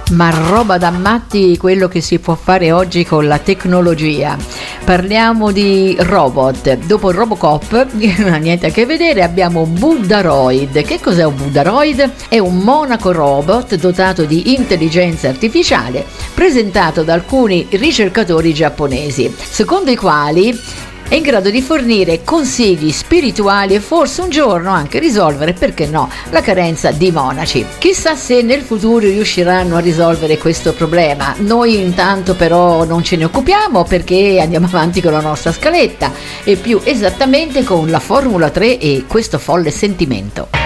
Ma roba da matti quello che si può fare oggi con la tecnologia. Parliamo di robot. Dopo Robocop, che non ha niente a che vedere, abbiamo Buddharoid. Che cos'è un Buddharoid? È un monaco robot dotato di intelligenza artificiale, presentato da alcuni ricercatori giapponesi, secondo i quali è in grado di fornire consigli spirituali e forse un giorno anche risolvere, perché no, la carenza di monaci. Chissà se nel futuro riusciranno a risolvere questo problema. Noi intanto però non ce ne occupiamo, perché andiamo avanti con la nostra scaletta e più esattamente con la Formula 3 e questo folle sentimento.